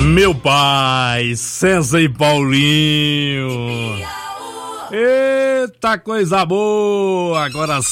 Meu pai, César e Paulinho. Eita, coisa boa! Agora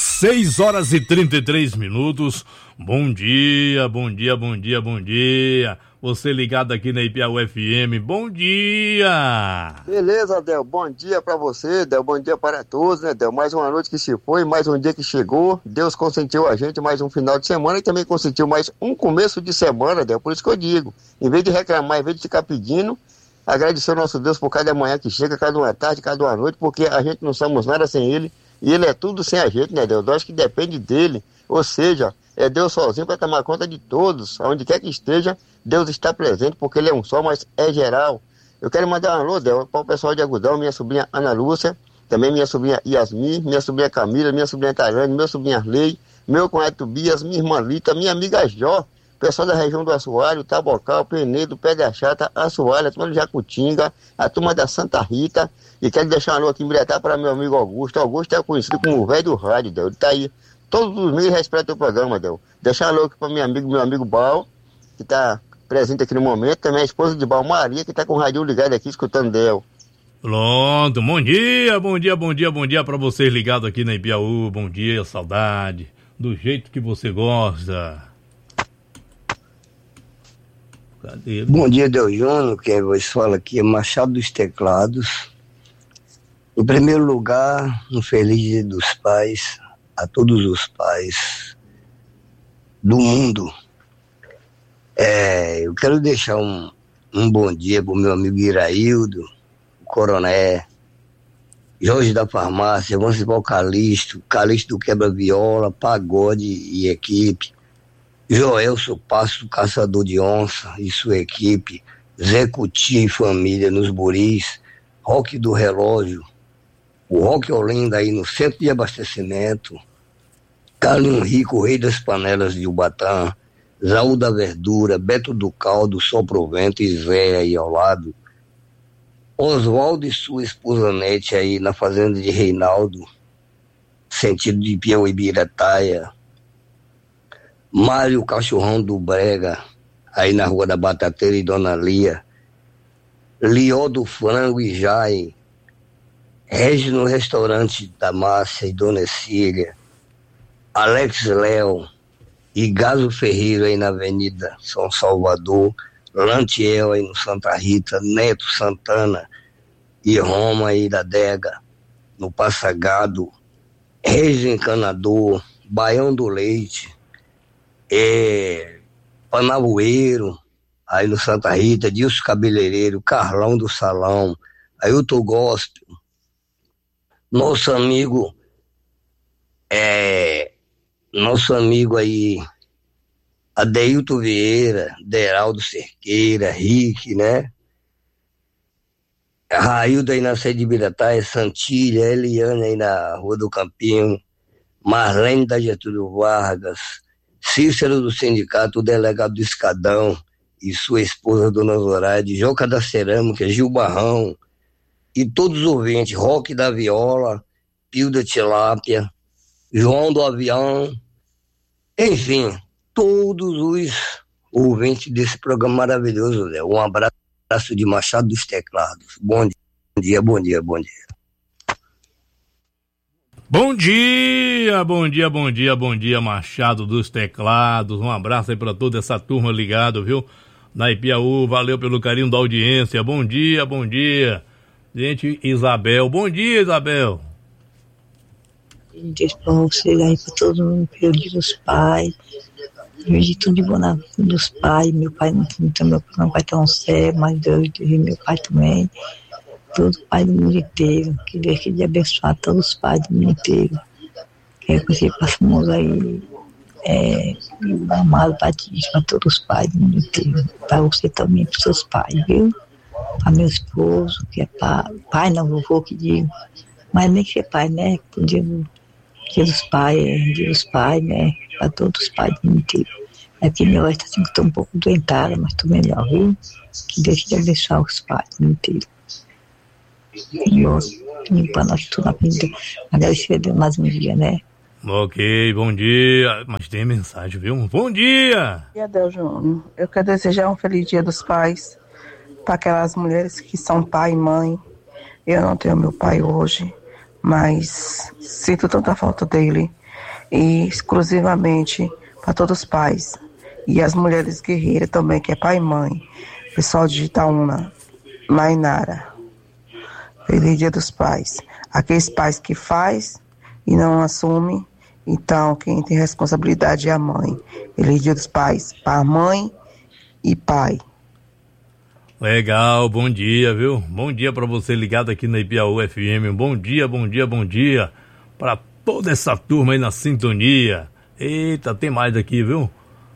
6h33. Bom dia, bom dia, bom dia, bom dia. Você ligado aqui na Ipiaú FM, bom dia! Beleza, Del, bom dia pra você, Del, bom dia para todos, né, Del? Mais uma noite que se foi, mais um dia que chegou. Deus consentiu a gente mais um final de semana e também consentiu mais um começo de semana, Del. Por isso que eu digo, em vez de reclamar, em vez de ficar pedindo, agradecer ao nosso Deus por cada manhã que chega, cada uma tarde, cada uma noite, porque a gente não somos nada sem Ele e Ele é tudo sem a gente, né, Del? Nós que depende dEle, ou seja, é Deus sozinho para tomar conta de todos, aonde quer que esteja, Deus está presente, porque Ele é um só, mas é geral. Eu quero mandar um alô, Del, para o pessoal de Agudão, minha sobrinha Ana Lúcia, também minha sobrinha Yasmin, minha sobrinha Camila, minha sobrinha Tarane, meu sobrinho Arley, meu cunhado Tobias, minha irmã Lita, minha amiga Jó, pessoal da região do Assoalho, Tabocal, Penedo, Pedra Chata, Assoalho, a turma do Jacutinga, a turma da Santa Rita, e quero deixar um alô aqui em Bretar para meu amigo Augusto. Augusto é conhecido como o velho do rádio, Del, ele está aí todos os meses respeita o teu programa, Del. Deixar um alô aqui para meu amigo Bal, que está presente aqui no momento, também a esposa de Bal, Maria, que está com o rádio ligado aqui, escutando Del. Pronto, bom dia, bom dia, bom dia, bom dia para vocês ligados aqui na Ipiaú, bom dia, saudade, do jeito que você gosta. Cadê? Bom dia, Del Júnior, quem vos fala aqui é Machado dos Teclados. Em primeiro lugar, um feliz Dia dos Pais a todos os pais do mundo. Eu quero deixar um bom dia para o meu amigo Iraildo, o Coroné, Jorge da Farmácia, Vancibal Calixto do Quebra-Viola, Pagode e equipe, Joelso Passo, Caçador de Onça e sua equipe, Zé Cuti e família nos Buris, Rock do Relógio, o Rock Olinda aí no centro de abastecimento, Carlinho Rico, Rei das Panelas de Ubatã, Zaú da Verdura, Beto do Caldo, Sol Provento e Zé aí ao lado, Oswaldo e sua esposa Nete aí na fazenda de Reinaldo, sentido de Piauí Ibirataia, Mário Cachorrão do Brega, aí na Rua da Batateira e Dona Lia, Lió do Frango e Jai, Regis no Restaurante da Márcia e Dona Cília, Alex Léo e Gaso Ferreiro aí na Avenida São Salvador, Lantiel aí no Santa Rita, Neto Santana e Roma aí da Dega, no Passagado, Regis Encanador, Baião do Leite, Panavoeiro, aí no Santa Rita, Dilson Cabeleireiro, Carlão do Salão, Ailton Gospel, nosso amigo aí, Adeilton Vieira, Deraldo Cerqueira, Rick, né? Railda aí na sede de Birataia, Santilha, Eliane aí na Rua do Campinho, Marlene da Getúlio Vargas, Cícero do Sindicato, o delegado do Escadão e sua esposa, Dona Zoraide, Joca da Cerâmica, Gil Barrão e todos os ouvintes, Roque da Viola, Pio da Tilápia, João do Avião, enfim, todos os ouvintes desse programa maravilhoso, Léo. Um abraço de Machado dos Teclados. Bom dia, bom dia, bom dia. Bom dia, bom dia, bom dia, bom dia, Machado dos Teclados. Um abraço aí pra toda essa turma ligado, viu? Na Ipiaú, valeu pelo carinho da audiência. Bom dia, bom dia. Gente, Isabel. Bom dia, Isabel. Bom dia pra vocês aí, pra todo mundo, pelo Dia dos Pais. Desejo tudo de bom na vida dos pais. Meu pai não vai ter um céu, mas Deus e meu pai também. Todo pai do mundo inteiro. Que Deus queria abençoar todos os pais do mundo inteiro. Quero que você passemos aí amado Batista para todos os pais do mundo inteiro. Para você também, para os seus pais, viu? Para meu esposo, que é pai, não, vovô que digo. Mas nem que é pai, né? Dia dos pais, né? Para todos os pais do mundo inteiro. Aqui meu pai está assim, estou um pouco doentada, mas estou melhor, viu? Que Deus te abençoe os pais do mundo inteiro. Para nós tudo na vida. Agradecer a Deus mais um dia, né? Ok, bom dia. Mas tem mensagem, viu? Bom dia! Bom dia, Del Júnior. Eu quero desejar um feliz Dia dos Pais para aquelas mulheres que são pai e mãe. Eu não tenho meu pai hoje, mas sinto tanta falta dele. E exclusivamente para todos os pais. E as mulheres guerreiras também, que é pai e mãe. Pessoal de Itaúna, Mainara. Feliz Dia dos Pais. Aqueles pais que faz e não assume, então quem tem responsabilidade é a mãe. Feliz Dia dos Pais para mãe e pai. Legal, bom dia, viu? Bom dia para você ligado aqui na Ipiaú FM. Bom dia, bom dia, bom dia para toda essa turma aí na sintonia. Eita, tem mais aqui, viu?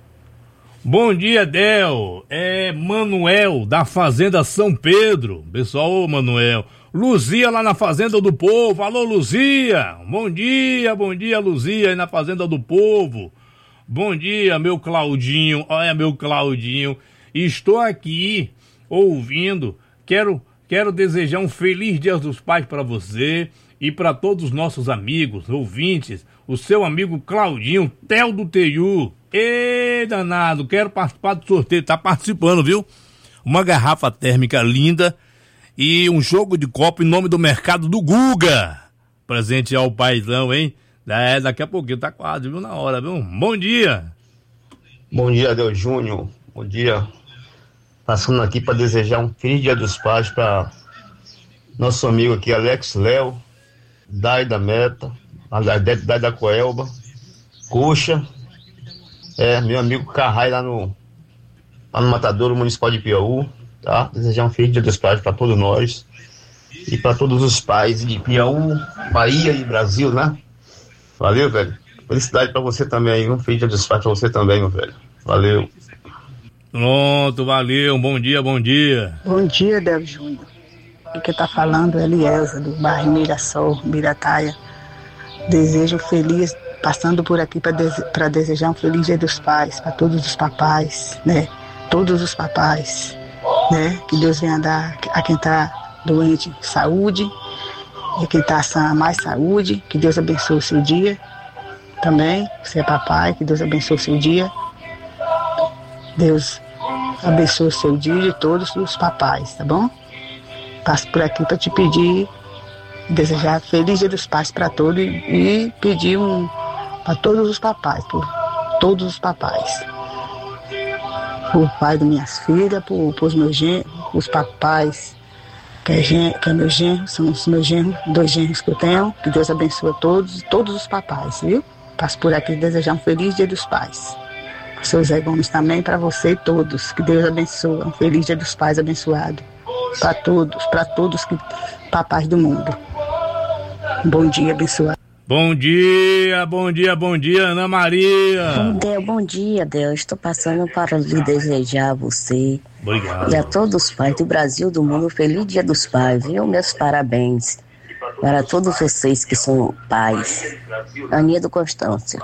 Bom dia, Del. É Manuel da Fazenda São Pedro. Pessoal, ô Manuel. Luzia lá na Fazenda do Povo. Alô, Luzia. Bom dia, Luzia aí na Fazenda do Povo. Bom dia, meu Claudinho. Olha, meu Claudinho. Estou aqui ouvindo. Quero desejar um feliz Dia dos Pais para você e para todos os nossos amigos, ouvintes. O seu amigo Claudinho, Theo do Teiu. Ê, danado, quero participar do sorteio. Tá participando, viu? Uma garrafa térmica linda e um jogo de copo em nome do Mercado do Guga. Presente ao paizão, hein? Daqui a pouquinho, tá quase, viu? Na hora, viu? Bom dia. Bom dia, Del Júnior. Bom dia. Passando aqui para desejar um feliz Dia dos Pais para nosso amigo aqui, Alex Léo, Dai da Meta, Dai da Coelba, Coxa, meu amigo Carrai lá no Matadouro Municipal de Piauí, tá? Desejar um feliz Dia dos Pais para todos nós e para todos os pais de Piauí, Bahia e Brasil, né? Valeu, velho. Felicidade para você também, um feliz Dia dos Pais para você também, meu velho. Valeu. Pronto, valeu, bom dia. Bom dia, Del Júnior. O que tá falando é Elielza, do bairro Mirassol, Mirataia. Desejo feliz, passando por aqui para desejar um feliz Dia dos Pais, para todos os papais, né? Todos os papais, né? Que Deus venha dar a quem tá doente saúde, e quem tá sã mais saúde, que Deus abençoe o seu dia também. Você é papai, que Deus abençoe o seu dia. Deus abençoe o seu dia e todos os papais, tá bom? Passo por aqui para te pedir, desejar feliz Dia dos Pais para todos e pedir para todos os papais, por todos os papais. Por pai das minhas filhas, por meus genros, os papais, que é meu genro, são os meus genros, 2 genros que eu tenho, que Deus abençoe todos os papais, viu? Passo por aqui desejar um feliz Dia dos Pais. Seu Zé Gomes também, para você e todos. Que Deus abençoe. Um feliz Dia dos Pais abençoado. Para todos que papais do mundo. Bom dia, abençoado. Bom dia, Ana Maria. Bom dia, Deus. Estou passando para lhe desejar a você. Obrigado. E a todos os pais do Brasil e do mundo, um feliz Dia dos Pais, viu? Meus parabéns para todos vocês que são pais. Aninha do Constância,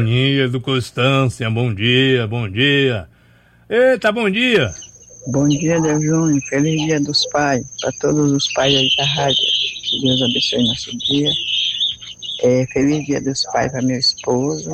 bom dia. Eita, bom dia. Bom dia, Del Júnior. Feliz Dia dos Pais para todos os pais aí da rádio. Que Deus abençoe nosso dia. Feliz Dia dos Pais para meu esposo.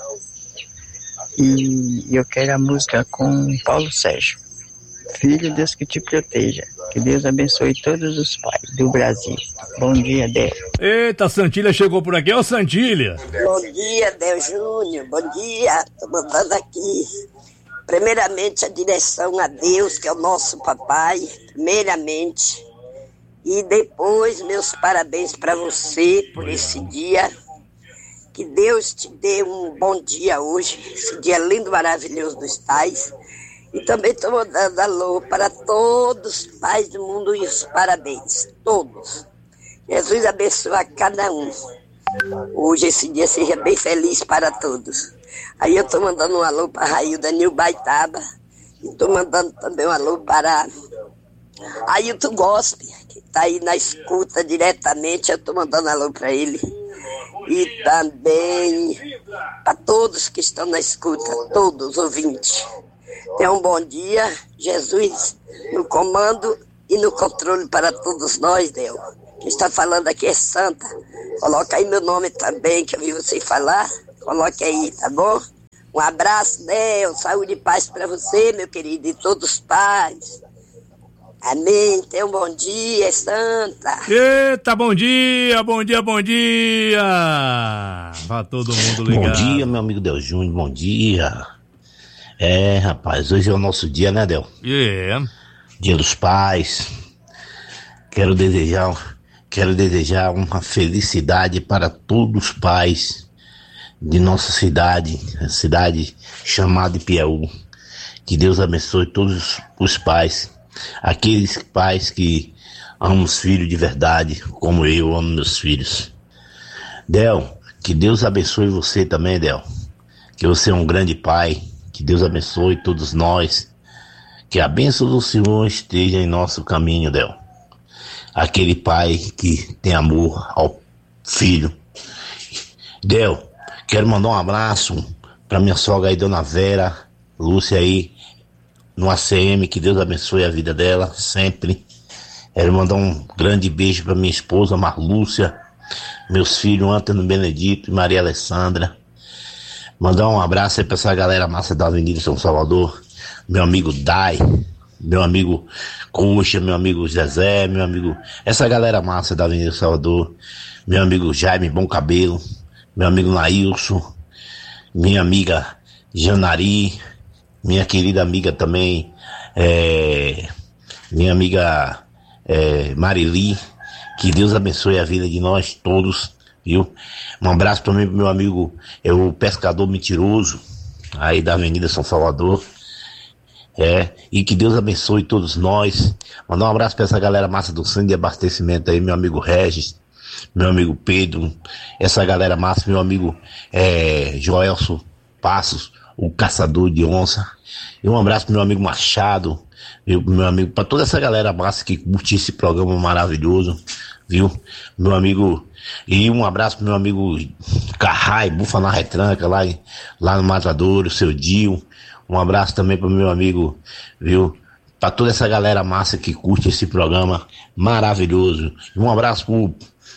E eu quero a música com Paulo Sérgio. Filho, Deus que te proteja. Que Deus abençoe todos os pais do Brasil. Bom dia, Del. Eita, Santília chegou por aqui. Ô, Santília. Bom dia, Del Júnior. Bom dia. Tô mandando aqui. Primeiramente, a direção a Deus, que é o nosso papai. Primeiramente. E depois, meus parabéns para você por esse dia. Que Deus te dê um bom dia hoje. Esse dia lindo, maravilhoso dos pais. E também estou mandando alô para todos os pais do mundo e os parabéns, todos. Jesus abençoe a cada um. Hoje esse dia seja bem feliz para todos. Aí eu estou mandando um alô para Railda Nil Baitaba. E estou mandando também um alô para Ailton Gospe, que está aí na escuta diretamente. Eu estou mandando alô para ele. E também para todos que estão na escuta, todos os ouvintes. Tenha um bom dia, Jesus no comando e no controle para todos nós, Deus. Quem está falando aqui é Santa. Coloca aí meu nome também, que eu vi você falar. Coloque aí, tá bom? Um abraço, Deus. Saúde e paz para você, meu querido, e todos os pais. Amém. Tenha um bom dia, Santa. Eita, bom dia, bom dia, bom dia. Pra todo mundo ligado. Bom dia, meu amigo Del Júnior, bom dia. Rapaz, hoje é o nosso dia, né, Del? Dia dos Pais. Quero desejar uma felicidade para todos os pais de nossa cidade, a cidade chamada Ipiaú. Que Deus abençoe todos os pais, aqueles pais que amam os filhos de verdade, como eu amo meus filhos. Del, que Deus abençoe você também, Del, que você é um grande pai, que Deus abençoe todos nós, que a bênção do Senhor esteja em nosso caminho, Del. Aquele pai que tem amor ao filho. Del, quero mandar um abraço para minha sogra aí, Dona Vera Lúcia aí, no ACM, que Deus abençoe a vida dela sempre. Quero mandar um grande beijo para minha esposa Marlúcia, meus filhos Antônio Benedito e Maria Alessandra. Mandar um abraço aí para essa galera massa da Avenida São Salvador, meu amigo Dai, meu amigo Coxa, meu amigo Zezé, meu amigo, essa galera massa da Avenida Salvador, meu amigo Jaime Bom Cabelo, meu amigo Nailson, minha amiga Janari, minha querida amiga também, minha amiga Marili, que Deus abençoe a vida de nós todos, viu? Um abraço também pro meu amigo, o pescador mentiroso, aí da Avenida São Salvador, e que Deus abençoe todos nós. Mandar um abraço pra essa galera massa do Centro de Abastecimento aí, meu amigo Regis, meu amigo Pedro, essa galera massa, meu amigo Joelson Passos, o caçador de onça, e um abraço pro meu amigo Machado, meu amigo, pra toda essa galera massa que curte esse programa maravilhoso, viu? Meu amigo, e um abraço pro meu amigo Carrai, Bufa na Retranca, lá no Matadouro, o seu Dio. Um abraço também pro meu amigo, viu? Pra toda essa galera massa que curte esse programa maravilhoso. E um abraço pro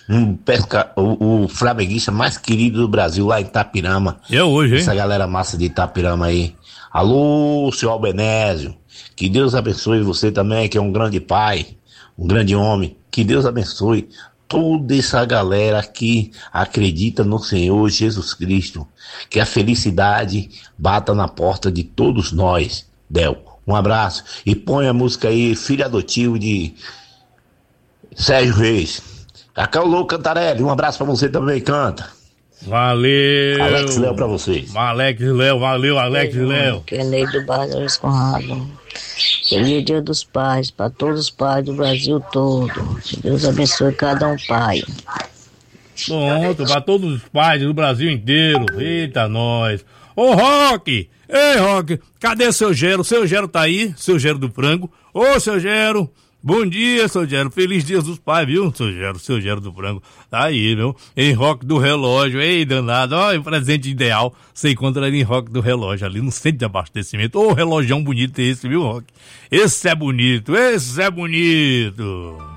o flamenguista mais querido do Brasil, lá em Itapirama. Hoje, hein? Essa galera massa de Itapirama aí. Alô, seu Albenésio. Que Deus abençoe você também, que é um grande pai, um grande homem. Que Deus abençoe toda essa galera que acredita no Senhor Jesus Cristo. Que a felicidade bata na porta de todos nós, Del. Um abraço. E põe a música aí, Filho Adotivo de Sérgio Reis. Cacau Louco Cantarelli, um abraço pra você também, canta. Valeu. Alex Léo pra vocês. Alex Léo, valeu, Alex Léo. Que é Ney do Bairro Esconrado. Feliz Dia dos Pais, para todos os pais do Brasil todo. Que Deus abençoe cada um pai. Pronto, para todos os pais do Brasil inteiro. Eita, nós. Ô, Roque! Ei, Roque, cadê seu Gero? Seu Gero tá aí? Seu Gero do Frango? Ô, seu Gero! Bom dia, seu Gero. Feliz Dia dos Pais, viu, seu Gero do Frango? Tá aí, viu? Em Roque do Relógio. Ei, danado. Ó, o presente ideal. Você encontra ali em Roque do Relógio, ali no centro de abastecimento. Ô, relógio bonito esse, viu, Roque? Esse é bonito, esse é bonito.